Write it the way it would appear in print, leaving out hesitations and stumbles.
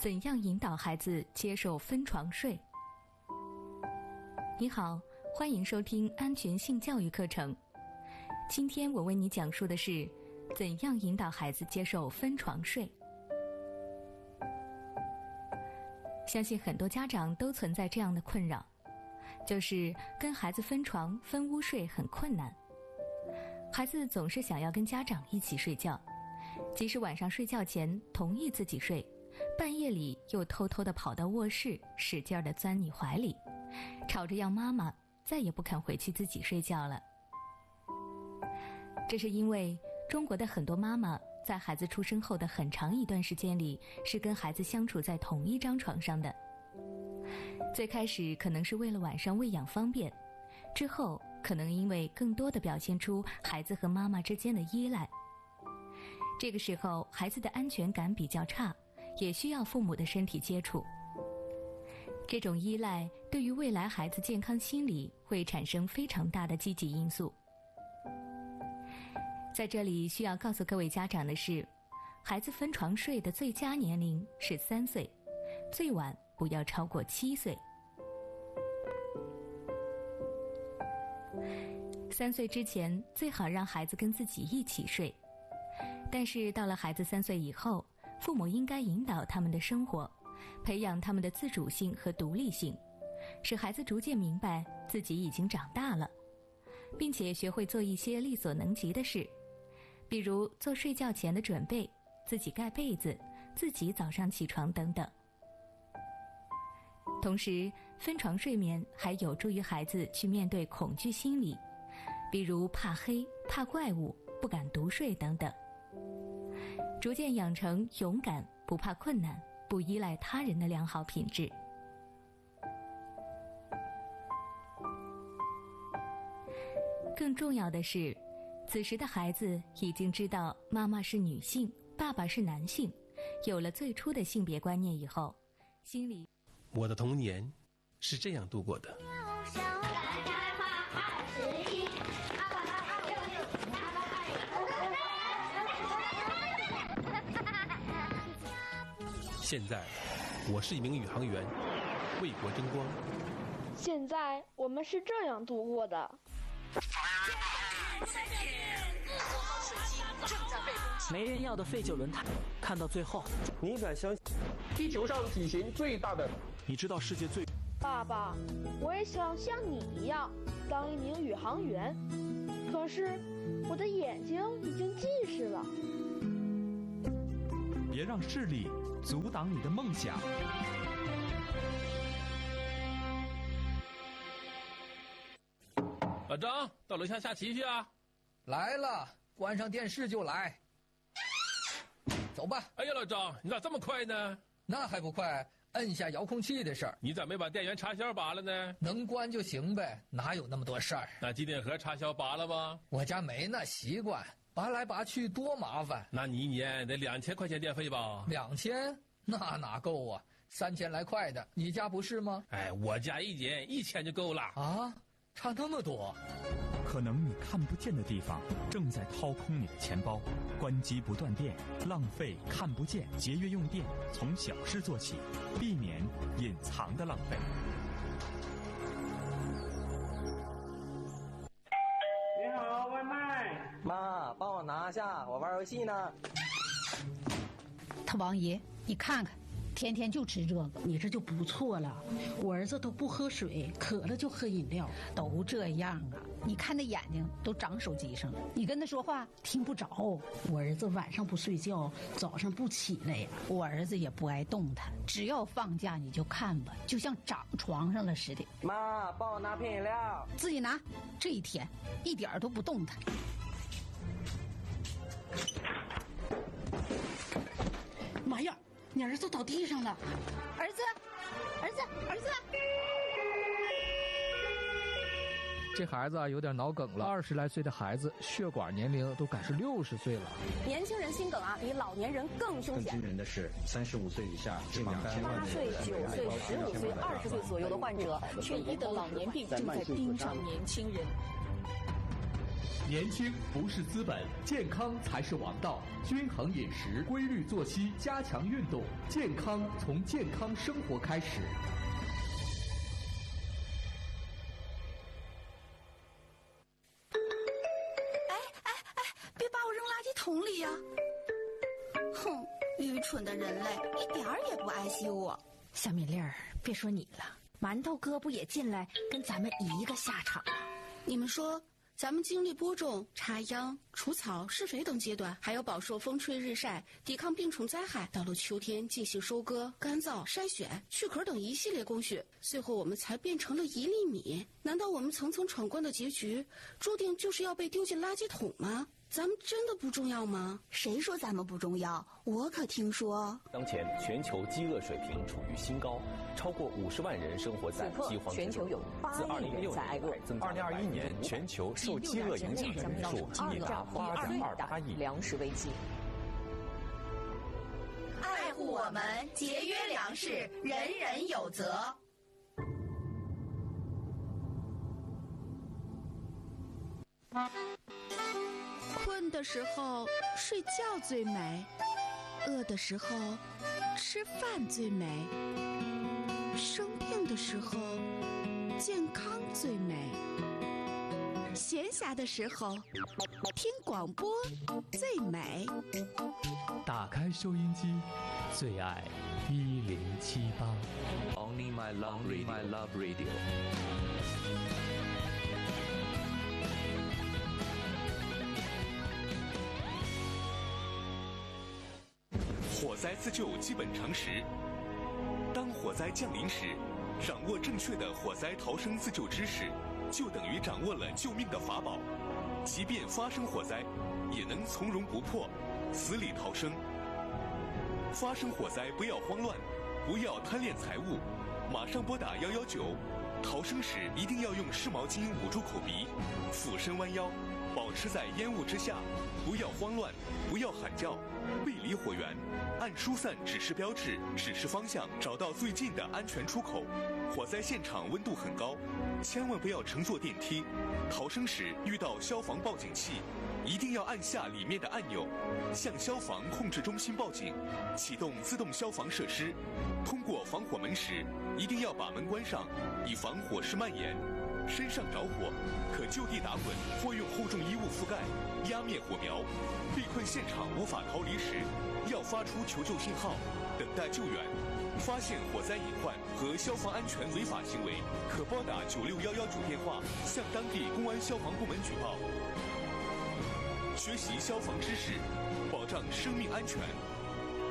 怎样引导孩子接受分床睡？你好，欢迎收听安全性教育课程。今天我为你讲述的是怎样引导孩子接受分床睡。相信很多家长都存在这样的困扰，就是跟孩子分床分屋睡很困难。孩子总是想要跟家长一起睡觉，即使晚上睡觉前同意自己睡，半夜里又偷偷地跑到卧室，使劲地钻你怀里，吵着要妈妈再也不肯回去自己睡觉了。这是因为中国的很多妈妈在孩子出生后的很长一段时间里是跟孩子相处在同一张床上的。最开始可能是为了晚上喂养方便，之后可能因为更多地表现出孩子和妈妈之间的依赖。这个时候孩子的安全感比较差，也需要父母的身体接触。这种依赖对于未来孩子健康心理会产生非常大的积极因素。在这里需要告诉各位家长的是，孩子分床睡的最佳年龄是3岁，最晚不要超过7岁。3岁之前最好让孩子跟自己一起睡，但是到了孩子3岁以后，父母应该引导他们的生活，培养他们的自主性和独立性，使孩子逐渐明白自己已经长大了，并且学会做一些力所能及的事，比如做睡觉前的准备，自己盖被子，自己早上起床等等。同时，分床睡眠还有助于孩子去面对恐惧心理，比如怕黑、怕怪物、不敢独睡等等，逐渐养成勇敢、不怕困难、不依赖他人的良好品质。更重要的是，此时的孩子已经知道妈妈是女性，爸爸是男性，有了最初的性别观念以后，心里我的童年是这样度过的。现在我是一名宇航员，为国争光。 现在我们是这样度过的。 没人要的废旧轮胎，看到最后， 你敢相信地球上体型最大的？ 你知道世界最…… 爸爸，我也想像你一样当一名宇航员，可是我的眼睛已经近视了。 别让视力阻挡你的梦想。 老张，到楼下下棋去啊！ 来了，关上电视就来。走吧。 哎呀，老张，你咋这么快呢？ 那还不快，摁下遥控器的事儿。 你咋没把电源插销拔了呢？ 能关就行呗，哪有那么多事儿？ 那机电盒插销拔了吗？ 我家没那习惯，拔来拔去多麻烦。 那你一年得2000块钱电费吧 ？2000？那哪够啊？3000来块的，你家不是吗？ 哎，我家一年1000就够了。 啊，差那么多？ 可能你看不见的地方正在掏空你的钱包。关机不断电，浪费看不见，节约用电，从小事做起，避免隐藏的浪费。 你好，外卖。 妈，帮我拿下，我玩游戏呢。 他王爷，你看看，天天就吃这个， 你这就不错了。我儿子都不喝水，渴了就喝饮料， 都这样啊。你看那眼睛都长手机上了，你跟他说话听不着。 我儿子晚上不睡觉，早上不起来呀。 我儿子也不爱动弹，只要放假你就看吧，就像长床上了似的。 妈，帮我拿瓶饮料。 自己拿。这一天一点都不动弹。 妈呀，你儿子倒地上了！ 儿子，儿子，儿子！ 这孩子啊有点脑梗了，20来岁的孩子血管年龄都赶是60岁了。 年轻人心梗啊，比老年人更凶险。 更惊人的是，35岁以下 8岁、9岁、15岁、20岁左右的患者，却医的老年病正在盯上年轻人。 年轻不是资本，健康才是王道。均衡饮食，规律作息，加强运动，健康从健康生活开始。 别把我扔垃圾桶里呀！哼，愚蠢的人类，一点儿也不爱惜我。 小米粒儿，别说你了，馒头哥不也进来跟咱们一个下场吗？ 你们说，咱们经历播种、插秧、除草、施肥等阶段，还有饱受风吹日晒、抵抗病虫灾害，到了秋天进行收割、干燥、筛选、去壳等一系列工序，最后我们才变成了1粒米。难道我们层层闯关的结局，注定就是要被丢进垃圾桶吗？咱们真的不重要吗？ 谁说咱们不重要？我可听说， 当前全球饥饿水平处于新高，超过50万人生活在饥荒之中。 全球有8亿人在挨饿。 2021年全球受饥饿影响人数已达8.28亿。 粮食危机。 爱护我们，节约粮食，人人有责。困的时候睡觉最美，饿的时候吃饭最美，生病的时候健康最美，闲暇的时候听广播最美。 打开收音机，最爱1078。 Only my love radio。 火灾自救基本常识：当火灾降临时，掌握正确的火灾逃生自救知识，就等于掌握了救命的法宝。即便发生火灾，也能从容不迫，死里逃生。发生火灾不要慌乱，不要贪恋财物，马上拨打119。逃生时一定要用湿毛巾捂住口鼻，俯身弯腰，保持在烟雾之下，不要慌乱，不要喊叫，背离火源，按疏散指示标志指示方向，找到最近的安全出口。火灾现场温度很高，千万不要乘坐电梯。逃生时遇到消防报警器，一定要按下里面的按钮，向消防控制中心报警，启动自动消防设施。通过防火门时，一定要把门关上，以防火势蔓延。身上着火，可就地打滚或用厚重衣物覆盖，压灭火苗。被困现场无法逃离时，要发出求救信号，等待救援。发现火灾隐患和消防安全违法行为，可拨打96119电话，向当地公安消防部门举报。学习消防知识，保障生命安全。